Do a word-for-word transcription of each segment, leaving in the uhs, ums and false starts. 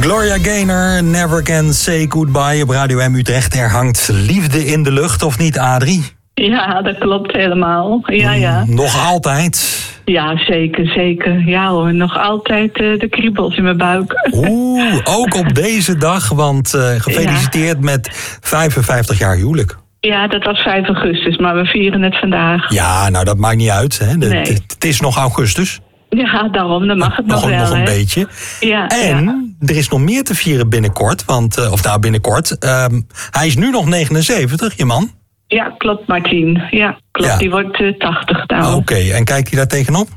Gloria Gaynor, Never Can Say Goodbye op Radio M Utrecht. Er hangt liefde in de lucht, of niet, Adrie? Ja, dat klopt helemaal. Ja, ja. Nog altijd? Ja, zeker, zeker. Ja hoor, nog altijd uh, de kriebels in mijn buik. Oeh, ook op deze dag, want uh, gefeliciteerd ja. met vijfenvijftig jaar huwelijk. Ja, dat was vijf augustus, maar we vieren het vandaag. Ja, nou dat maakt niet uit. Hè. De, nee. Het is nog augustus. Ja, daarom, dan mag het nog, nog wel. Nog een hè? beetje. Ja, en ja. er is nog meer te vieren binnenkort, want, uh, of nou binnenkort. Uh, hij is nu nog negenenzeventig, je man. Ja, klopt, Martien. Ja, klopt. Ja. Die wordt uh, tachtig nou. Oké, okay. En kijk je daar tegenop?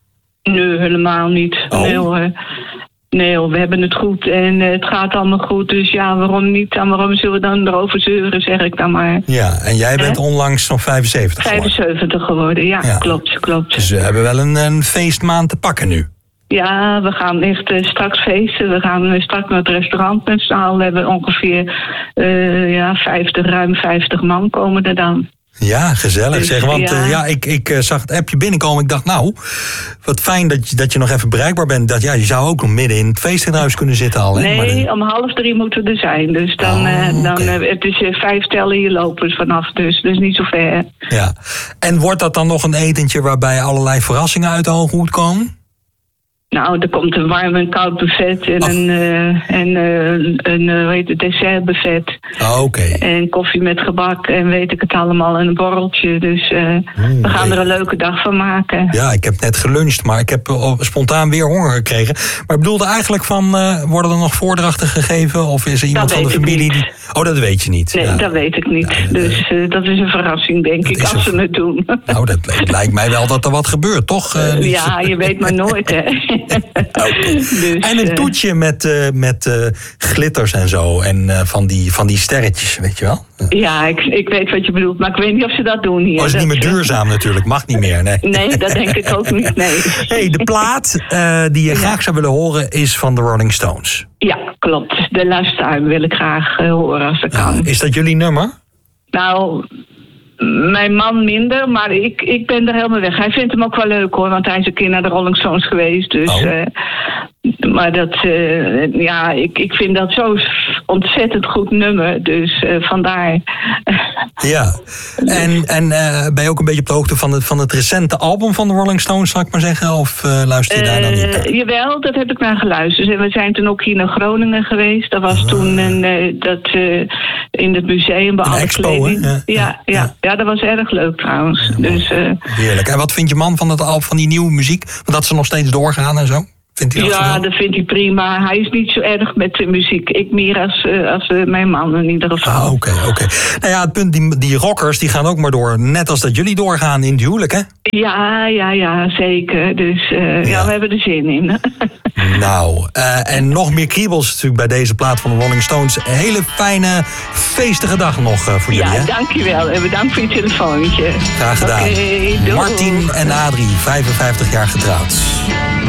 Nee, helemaal niet. Oh. Nee hoor. Nee hoor, we hebben het goed en uh, het gaat allemaal goed. Dus ja, waarom niet? En waarom zullen we dan erover zeuren, zeg ik dan maar. Ja, en jij bent eh? onlangs nog vijfenzeventig geworden. vijfenzeventig geworden, ja, ja. klopt, klopt. Dus we hebben wel een, een feestmaand te pakken nu. Ja, we gaan echt uh, straks feesten. We gaan uh, straks naar het restaurant met z'n allen. We hebben ongeveer uh, ja, vijftig, ruim vijftig man komen er dan. Ja, gezellig dus, zeg. Want ja, uh, ja ik, ik uh, zag het appje binnenkomen. Ik dacht, nou, wat fijn dat je, dat je nog even bereikbaar bent. Dat, ja, je zou ook nog midden in het feesthuis kunnen zitten al. Hè? Nee, maar de... om half drie moeten we er zijn. Dus dan, oh, uh, dan okay. uh, het is uh, vijf tellen hier lopen vanaf. Dus, dus niet zo ver. Ja. En wordt dat dan nog een etentje waarbij allerlei verrassingen uit de hoge hoed komen? Nou, er komt een warm en koud buffet en oh. een, uh, en, uh, een uh, hoe heet het, dessertbuffet. Oh, oké. Okay. En koffie met gebak en weet ik het allemaal, en een borreltje. Dus uh, mm, we gaan nee. er een leuke dag van maken. Ja, ik heb net geluncht, maar ik heb uh, spontaan weer honger gekregen. Maar ik bedoelde eigenlijk van, uh, worden er nog voordrachten gegeven? Of is er iemand dat van de familie die... Oh, dat weet je niet. Nee, ja. dat weet ik niet. Ja, dus uh, dat is een verrassing, denk ik, als een... ze het doen. Nou, dat lijkt mij wel dat er wat gebeurt, toch? Uh, ja, je weet maar nooit, hè. Okay. Dus, en een toetje met, uh, met uh, glitters en zo. En uh, van, die, van die sterretjes, weet je wel? Ja, ik, ik weet wat je bedoelt. Maar ik weet niet of ze dat doen hier. Oh, is niet meer duurzaam natuurlijk. Mag niet meer, nee. Nee, dat denk ik ook niet, nee. Hey, de plaat uh, die je ja. graag zou willen horen is van de Rolling Stones. Ja, klopt. The Last Time wil ik graag uh, horen als dat ja, kan. Is dat jullie nummer? Nou... Mijn man minder, maar ik, ik ben er helemaal weg. Hij vindt hem ook wel leuk hoor, want hij is een keer naar de Rolling Stones geweest. Dus, oh. uh, maar dat, uh, ja, ik, ik vind dat zo'n ontzettend goed nummer. Dus uh, vandaar. Ja, en, en uh, ben je ook een beetje op de hoogte van het, van het recente album van de Rolling Stones, zal ik maar zeggen? Of uh, luister je daar dan niet naar? Uh, jawel, dat heb ik naar geluisterd. En we zijn toen ook hier naar Groningen geweest. Dat was ah. toen een, uh, dat, uh, in het museum bij alle expo, hè? Ja, ja, ja, ja. ja, dat was erg leuk trouwens. Ja, dus, uh, heerlijk. En wat vindt je man van het album, van die nieuwe muziek? Want dat ze nog steeds doorgaan en zo? Vindt hij dat ja, gedaan? dat vindt hij prima. Hij is niet zo erg met de muziek. Ik meer als, uh, als uh, mijn man in ieder geval. Ah, oké, okay, oké. Okay. Nou ja, het punt, die, die rockers die gaan ook maar door. Net als dat jullie doorgaan in het huwelijk, hè? Ja, ja, ja, zeker. Dus uh, ja. ja, we hebben er zin in. Nou, uh, en nog meer kriebels natuurlijk bij deze plaat van de Rolling Stones. Een hele fijne, feestige dag nog uh, voor jullie, ja, hè? Ja, dankjewel. En bedankt voor je telefoontje. Graag gedaan. Okay, Martin en Adrie, vijfenvijftig jaar getrouwd.